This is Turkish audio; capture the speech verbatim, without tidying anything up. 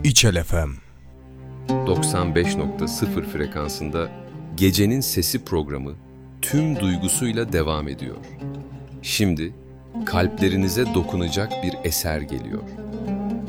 İçel F M doksan beş nokta sıfır frekansında Gecenin Sesi programı tüm duygusuyla devam ediyor. Şimdi kalplerinize dokunacak bir eser geliyor.